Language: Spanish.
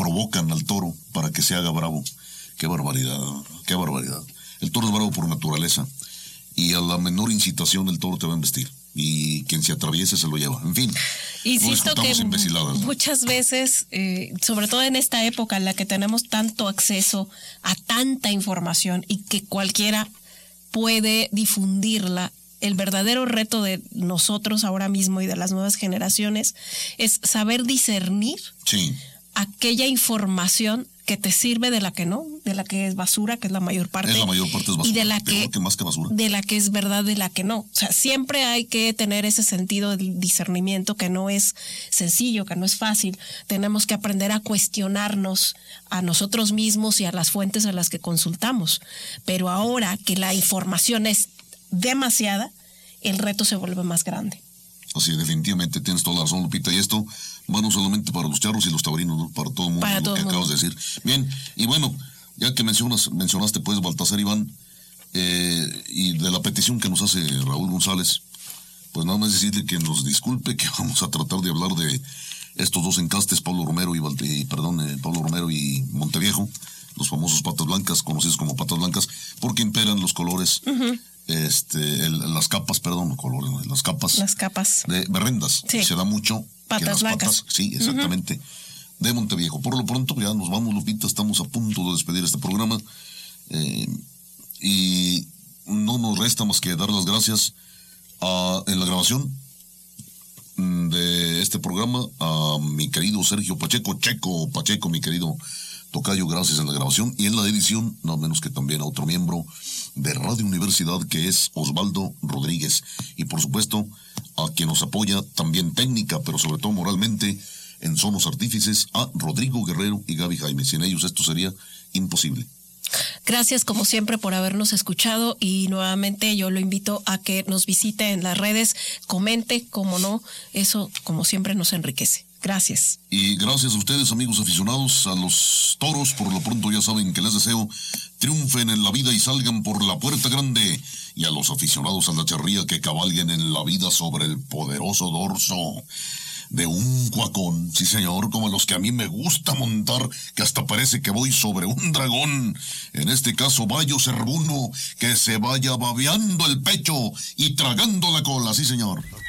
provocan al toro para que se haga bravo. Qué barbaridad, qué barbaridad. El toro es bravo por naturaleza y a la menor incitación el toro te va a embestir y quien se atraviese se lo lleva. En fin, insisto no que imbeciladas, ¿no? Muchas veces, sobre todo en esta época en la que tenemos tanto acceso a tanta información y que cualquiera puede difundirla, el verdadero reto de nosotros ahora mismo y de las nuevas generaciones es saber discernir aquella información que te sirve de la que no, de la que es basura, que es la mayor parte. La mayor parte es basura. Y de la que más que basura. De la que es verdad, de la que no. O sea, siempre hay que tener ese sentido de discernimiento que no es sencillo, que no es fácil. Tenemos que aprender a cuestionarnos a nosotros mismos y a las fuentes a las que consultamos. Pero ahora que la información es demasiada, el reto se vuelve más grande. Así, definitivamente tienes toda la razón, Lupita. Y esto va no solamente para los charros y los taurinos, ¿no? Para todo el mundo, para lo que acabas de decir. Bien, y bueno, ya que mencionaste pues Baltasar Iván, y de la petición que nos hace Raúl González, pues nada más decirle que nos disculpe, que vamos a tratar de hablar de estos dos encastes, Pablo Romero y Monteviejo, los famosos patas blancas, conocidos como patas blancas, porque imperan los colores. Las capas de berrendas. Sí. Se da mucho patas blancas. Sí, exactamente. De Monteviejo. Por lo pronto ya nos vamos, Lupita, estamos a punto de despedir este programa y no nos resta más que dar las gracias en la grabación de este programa a mi querido Sergio Pacheco, Checo Pacheco, mi querido tocayo, gracias en la grabación, y en la edición, no menos que también a otro miembro de Radio Universidad, que es Osvaldo Rodríguez, y por supuesto a quien nos apoya también técnica, pero sobre todo moralmente, en Sonos Artífices, a Rodrigo Guerrero y Gaby Jaime. Sin ellos esto sería imposible. Gracias como siempre por habernos escuchado y nuevamente yo lo invito a que nos visite en las redes, comente, como no, eso como siempre nos enriquece. Gracias. Y gracias a ustedes, amigos aficionados, a los toros. Por lo pronto ya saben que les deseo triunfen en la vida y salgan por la puerta grande. Y a los aficionados a la charría, que cabalguen en la vida sobre el poderoso dorso de un cuacón. Sí, señor, como los que a mí me gusta montar, que hasta parece que voy sobre un dragón. En este caso, Bayo Cervuno, que se vaya babeando el pecho y tragando la cola. Sí, señor.